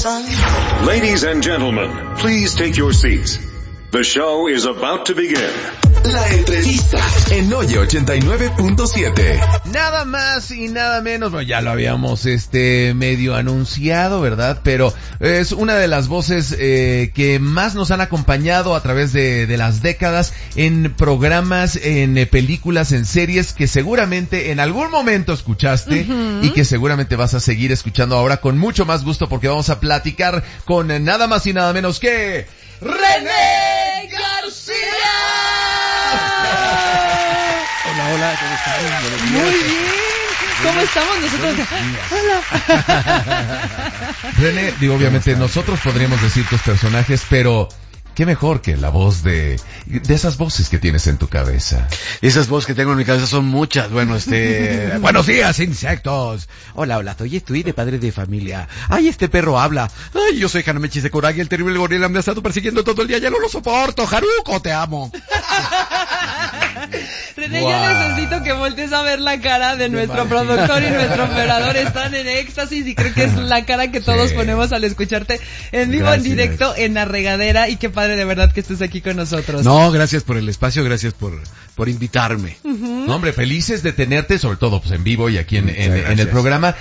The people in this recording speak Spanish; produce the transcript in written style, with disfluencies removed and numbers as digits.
Ladies and gentlemen, please take your seats. The show is about to begin. La entrevista en Oye 89.7. Nada más y nada menos, bueno, ya lo habíamos medio anunciado, ¿verdad? Pero es una de las voces que más nos han acompañado a través de las décadas en programas, en películas, en series que seguramente en algún momento escuchaste y que seguramente vas a seguir escuchando ahora con mucho más gusto, porque vamos a platicar con nada más y nada menos que René García. Hola, ¿cómo estás? Muy bien. ¿Cómo estamos nosotros? Hola. René, digo, obviamente nosotros podríamos decir tus personajes, pero qué mejor que la voz de esas voces que tienes en tu cabeza. Esas voces que tengo en mi cabeza son muchas. Bueno, buenos días, insectos. Hola, soy Estuy de Padres de Familia. Ay, este perro habla. Ay, yo soy Hanamechis de Kuragi, el terrible gorila me ha estado persiguiendo todo el día, ya no lo soporto. Haruko, te amo. René, wow. Yo necesito que voltees a ver la cara de nuestro productor y nuestro operador. Están en éxtasis y creo que es la cara que todos ponemos al escucharte en vivo, en directo, en La Regadera. Y qué padre de verdad que estés aquí con nosotros. No, gracias por el espacio, gracias por invitarme. No, hombre, felices de tenerte, sobre todo pues en vivo y aquí en el programa.